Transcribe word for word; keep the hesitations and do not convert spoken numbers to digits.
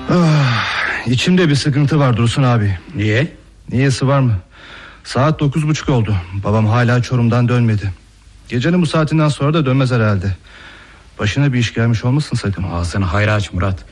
Ah, içimde bir sıkıntı var Dursun abi. Niye? Niyesi var mı? Saat dokuz buçuk oldu. Babam hala Çorum'dan dönmedi. Gecenin bu saatinden sonra da dönmez herhalde. Başına bir iş gelmiş olmasın sakın. Ağzını hayra aç Murat.